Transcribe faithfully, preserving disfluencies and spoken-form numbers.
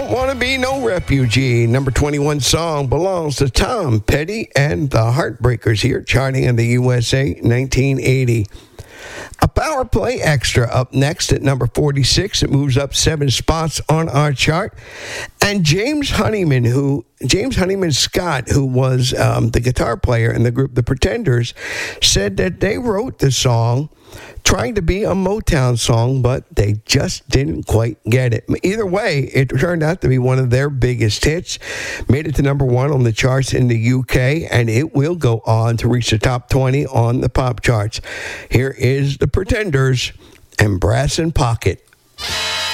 Don't Want to Be No Refugee. Number twenty-one song belongs to Tom Petty and the Heartbreakers here, charting in the U S A, nineteen eighty. A Power Play Extra up next at number forty-six. It moves up seven spots on our chart. And James Honeyman, who James Honeyman Scott, who was um, the guitar player in the group The Pretenders, said that they wrote the song trying to be a Motown song, but they just didn't quite get it. Either way, it turned out to be one of their biggest hits. Made it to number one on the charts in the U K, and it will go on to reach the top twenty on the pop charts. Here is The Pretenders and Brass in Pocket.